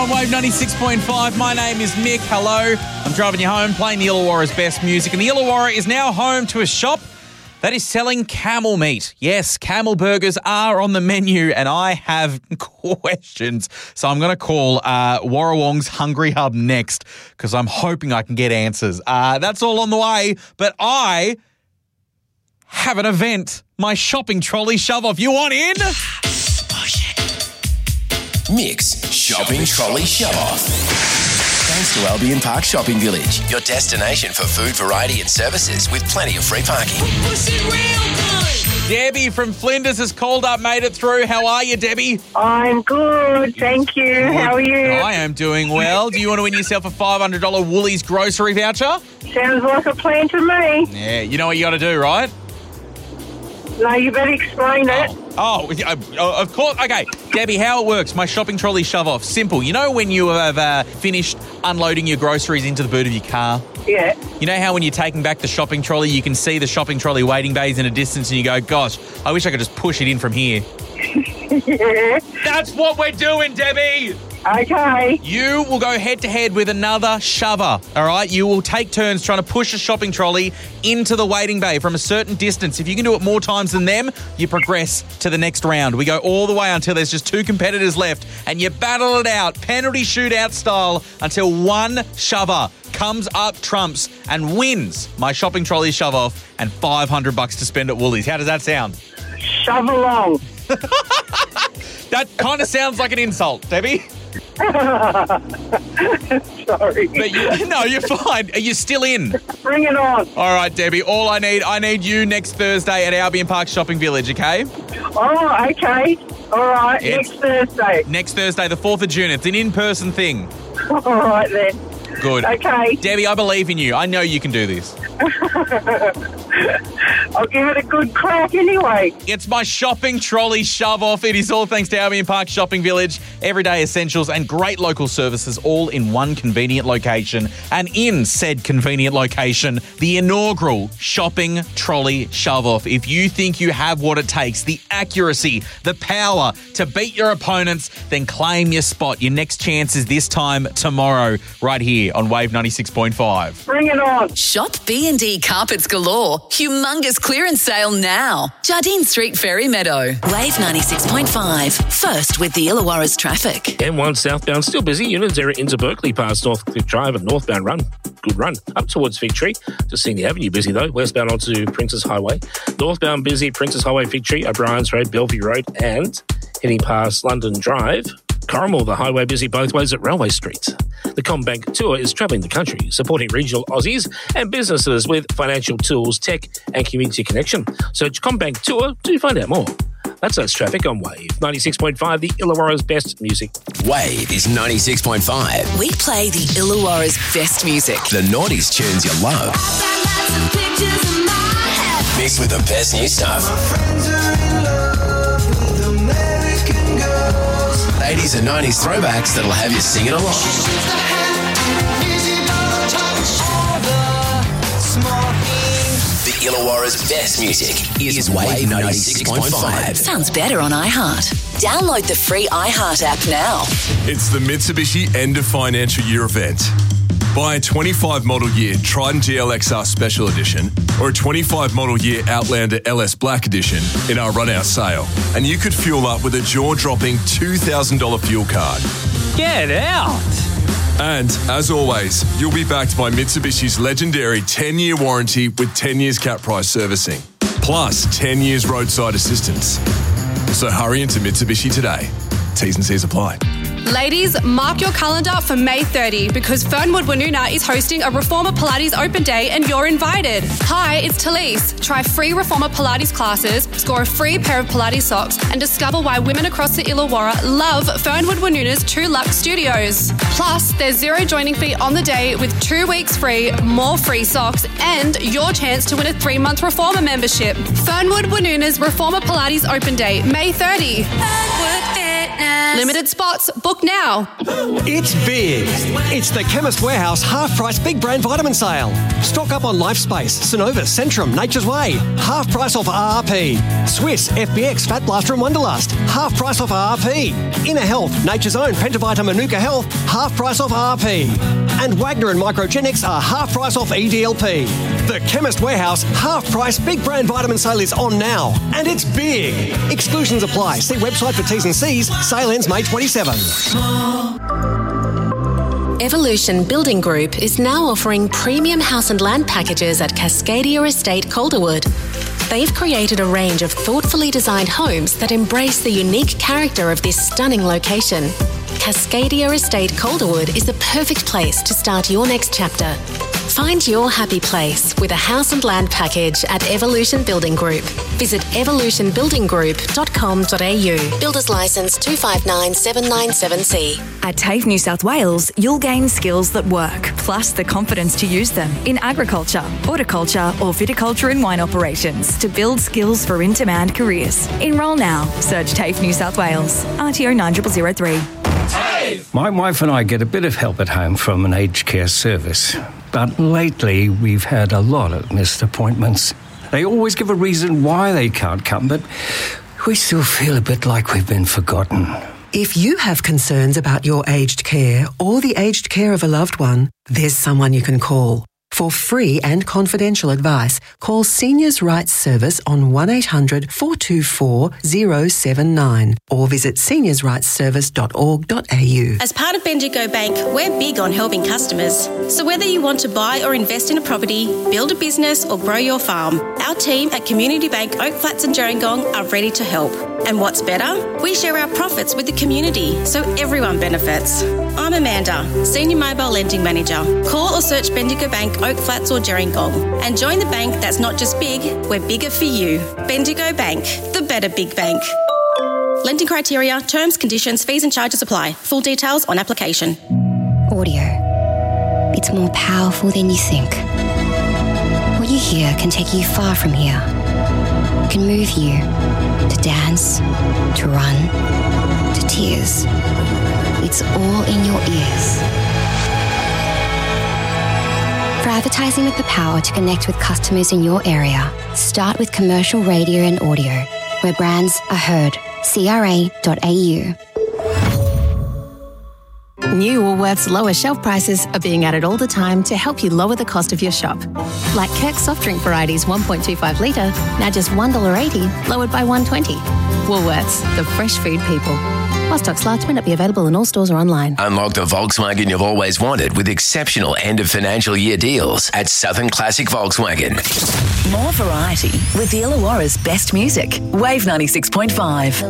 On Wave 96.5, my name is Mick. Hello. I'm driving you home, playing the Illawarra's best music. And the Illawarra is now home to a shop that is selling camel meat. Yes, camel burgers are on the menu, and I have questions. So I'm going to call Warrawong's Hungry Hub next because I'm hoping I can get answers. That's all on the way, but I have an event. My shopping trolley shove-off. You want in? Mick's Shopping Trolley Shove-Off. Thanks to Albion Park Shopping Village, your destination for food, variety and services with plenty of free parking. Debbie from Flinders has called up, made it through. How are you, Debbie? I'm good, thank you. How are you? I am doing well. Do you want to win yourself a $500 Woolies grocery voucher? Sounds like a plan to me. Yeah, you know what you got to do, right? No, you better explain it. Of course. Okay, Debbie, how it works, my shopping trolley shove-off. Simple. You know when you have finished unloading your groceries into the boot of your car? Yeah. You know how when you're taking back the shopping trolley, you can see the shopping trolley waiting bays in a distance and you go, gosh, I wish I could just push it in from here. Yeah. That's what we're doing, Debbie. Okay. You will go head-to-head with another shover, all right? You will take turns trying to push a shopping trolley into the waiting bay from a certain distance. If you can do it more times than them, you progress to the next round. We go all the way until there's just two competitors left, and you battle it out, penalty shootout style, until one shover comes up trumps and wins my shopping trolley shove-off and $500 to spend at Woolies. How does that sound? Shove along. That kind of sounds like an insult, Debbie. Sorry. But you're fine. Are you still in? Bring it on. All right, Debbie. I need you next Thursday at Albion Park Shopping Village, okay? Oh, okay. All right, next Thursday. Next Thursday, the 4th of June. It's an in-person thing. All right, then. Good. Okay. Debbie, I believe in you. I know you can do this. I'll give it a good crack anyway. It's my shopping trolley shove-off. It is all thanks to Albion Park Shopping Village. Everyday essentials and great local services all in one convenient location. And in said convenient location, the inaugural shopping trolley shove-off. If you think you have what it takes, the accuracy, the power to beat your opponents, then claim your spot. Your next chance is this time tomorrow, right here on Wave 96.5. Bring it on. Shop B&D Carpets Galore. Humongous clearance sale now. Jardine Street, Ferry Meadow. Wave 96.5. First with the Illawarra's traffic. M1 southbound still busy. Unitary into Berkeley past Northcliffe Drive and northbound run. Good run. Up towards Fig Tree. Just seeing the avenue busy though. Westbound onto Princess Highway. Northbound busy. Princess Highway, Fig Tree, O'Brien's Road, Bellevue Road and heading past London Drive. Corrimal, the highway busy both ways at Railway Street. The CommBank Tour is travelling the country, supporting regional Aussies and businesses with financial tools, tech and community connection. Search CommBank Tour to find out more. That's traffic on Wave 96.5, the Illawarra's best music. Wave is 96.5. We play the Illawarra's best music. The noughties tunes you love. Mixed with the best new stuff. 80s and 90s throwbacks that'll have you singing along. The Illawarra's best music is Wave 96.5. Sounds better on iHeart. Download the free iHeart app now. It's the Mitsubishi End of Financial Year event. Buy a 25 model year Triton GLXR Special Edition or a 25 model year Outlander LS Black Edition in our run-out sale, and you could fuel up with a jaw-dropping $2,000 fuel card. Get out! And, as always, you'll be backed by Mitsubishi's legendary 10-year warranty with 10 years cap price servicing, plus 10 years roadside assistance. So hurry into Mitsubishi today. T's and C's apply. Ladies, mark your calendar for May 30 because Fernwood Woonona is hosting a Reformer Pilates Open Day and you're invited. Hi, it's Talise. Try free Reformer Pilates classes, score a free pair of Pilates socks and discover why women across the Illawarra love Fernwood Woonona's 2 Luxe Studios. Plus, there's zero joining fee on the day with 2 weeks free, more free socks and your chance to win a 3-month Reformer membership. Fernwood Woonona's Reformer Pilates Open Day, May 30. Fernwood Fitness. Brightness. Limited spots. Book now. It's big. It's the Chemist Warehouse half-price big brand vitamin sale. Stock up on Lifespace, Synovus, Centrum, Nature's Way. Half price off RRP. Swiss, FBX, Fat Blaster and Wonderlust. Half price off RRP. Inner Health, Nature's Own, Pentavita Manuka Health. Half price off RRP. And Wagner and Microgenics are half price off EDLP. The Chemist Warehouse half-price big brand vitamin sale is on now. And it's big. Exclusions apply. See website for T's and C's. Sale ends May 27. Evolution Building Group is now offering premium house and land packages at Cascadia Estate, Calderwood. They've created a range of thoughtfully designed homes that embrace the unique character of this stunning location. Cascadia Estate, Calderwood is the perfect place to start your next chapter. Find your happy place with a house and land package at Evolution Building Group. Visit evolutionbuildinggroup.com.au. Builders Licence 259797C. At TAFE New South Wales, you'll gain skills that work, plus the confidence to use them in agriculture, horticulture or viticulture and wine operations to build skills for in-demand careers. Enrol now. Search TAFE New South Wales. RTO 9003. My wife and I get a bit of help at home from an aged care service. But lately, we've had a lot of missed appointments. They always give a reason why they can't come, but we still feel a bit like we've been forgotten. If you have concerns about your aged care or the aged care of a loved one, there's someone you can call. For free and confidential advice, call Seniors Rights Service on 1800 424 079 or visit seniorsrightsservice.org.au. As part of Bendigo Bank, we're big on helping customers. So whether you want to buy or invest in a property, build a business or grow your farm, our team at Community Bank Oak Flats and Gerringong are ready to help. And what's better? We share our profits with the community, so everyone benefits. I'm Amanda, Senior Mobile Lending Manager. Call or search Bendigo Bank Oak Flats or Gerringong and join the bank that's not just big, we're bigger for you. Bendigo Bank, the better big bank. Lending criteria, terms, conditions, fees and charges apply. Full details on application. Audio. It's more powerful than you think. What you hear can take you far from here. It can move you to dance, to run, to tears. It's all in your ears. For advertising with the power to connect with customers in your area, start with commercial radio and audio, where brands are heard. CRA.au. New Woolworths lower shelf prices are being added all the time to help you lower the cost of your shop. Like Kirk soft drink varieties 1.25 litre, now just $1.80, lowered by $1.20. Woolworths, the fresh food people. While stocks last, may not be available in all stores or online. Unlock the Volkswagen you've always wanted with exceptional end of financial year deals at Southern Classic Volkswagen. More variety with the Illawarra's best music. Wave 96.5.